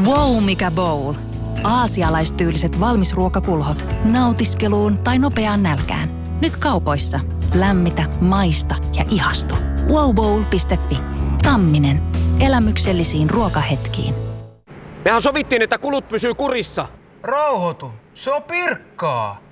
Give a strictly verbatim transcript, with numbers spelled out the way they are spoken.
Wow, mikä bowl! Aasialaistyyliset valmisruokakulhot nautiskeluun tai nopeaan nälkään. Nyt kaupoissa. Lämmitä, maista ja ihastu. wow bowl piste fi. Tamminen. Elämyksellisiin ruokahetkiin. Mehän sovittiin, että kulut pysyy kurissa. Rauhoitu. Se on Pirkkaa.